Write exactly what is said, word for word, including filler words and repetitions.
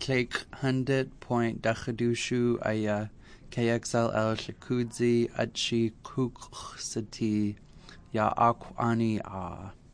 Clake Hundit Point Dachadushu Aya K X L L Shakudzi Achi Kuksati Ya Akwani A.